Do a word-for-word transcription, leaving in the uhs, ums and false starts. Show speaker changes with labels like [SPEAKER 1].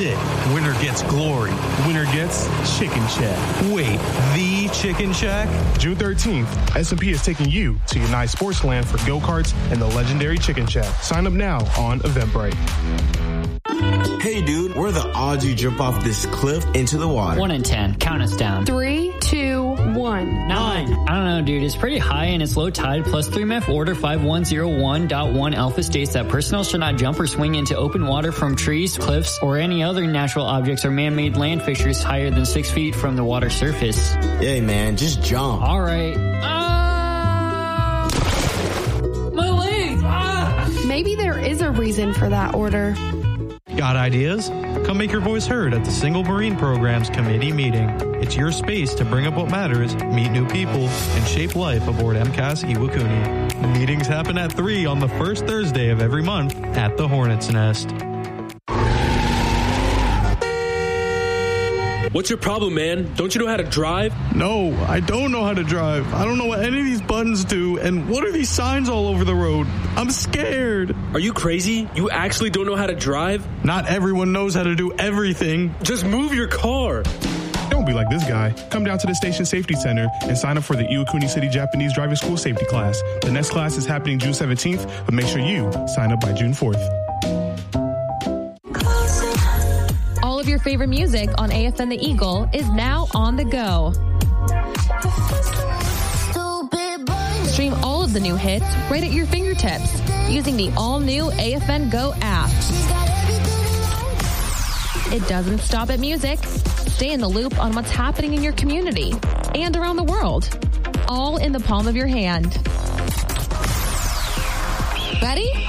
[SPEAKER 1] it. Winner gets glory.
[SPEAKER 2] Winner gets Chicken Shack.
[SPEAKER 1] Wait, the Chicken Shack?
[SPEAKER 2] June thirteenth, S and P is taking you to United Sportsland for go-karts and the legendary Chicken Shack. Sign up now on Eventbrite.
[SPEAKER 3] Hey, dude, what are the odds you jump off this cliff into the water?
[SPEAKER 4] One in ten. Count us down.
[SPEAKER 5] Three, two, one.
[SPEAKER 4] Nine. I don't know, dude. It's pretty high and it's low tide. Plus three M E F order five one zero one point one alpha states that personnel should not jump or swing into open water from trees, cliffs, or any other natural objects or man-made land fissures higher than six feet from the water surface.
[SPEAKER 3] Hey, man, just jump.
[SPEAKER 4] All right. Ah! My legs! Ah!
[SPEAKER 5] Maybe there is a reason for that order.
[SPEAKER 1] Got ideas? Come make your voice heard at the Single Marine Programs Committee meeting. It's your space to bring up what matters, meet new people, and shape life aboard M C A S Iwakuni. Meetings happen at three on the first Thursday of every month at the Hornet's Nest.
[SPEAKER 6] What's your problem, man? Don't you know how to drive?
[SPEAKER 2] No, I don't know how to drive. I don't know what any of these buttons do. And what are these signs all over the road? I'm scared.
[SPEAKER 6] Are you crazy? You actually don't know how to drive?
[SPEAKER 2] Not everyone knows how to do everything.
[SPEAKER 6] Just move your car.
[SPEAKER 2] Don't be like this guy. Come down to the Station Safety Center and sign up for the Iwakuni City Japanese Driving School Safety class. The next class is happening June seventeenth, but make sure you sign up by June fourth.
[SPEAKER 7] All of your favorite music on A F N The Eagle is now on the go. Stream all of the new hits right at your fingertips using the all-new A F N Go app. It doesn't stop at music. Stay in the loop on what's happening in your community and around the world, all in the palm of your hand. Ready?